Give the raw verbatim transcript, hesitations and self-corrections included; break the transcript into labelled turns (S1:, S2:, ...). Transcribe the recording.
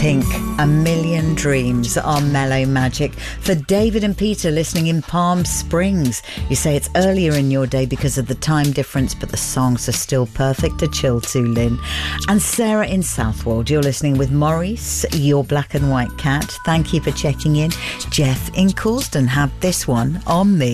S1: Pink, A Million Dreams on Mellow Magic. For David and Peter listening in Palm Springs, you say it's earlier in your day because of the time difference, but the songs are still perfect to chill to, Lynn. And Sarah in Southwold, you're listening with Maurice, your black and white cat. Thank you for checking in. Jeff in Coulsdon had this one on me.